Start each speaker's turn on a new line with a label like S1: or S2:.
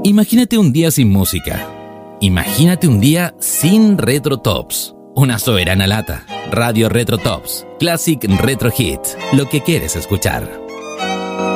S1: Imagínate un día sin música. Imagínate un día sin Retro Tops. Una soberana lata. Radio Retro Tops. Classic Retro Hit. Lo que quieres escuchar.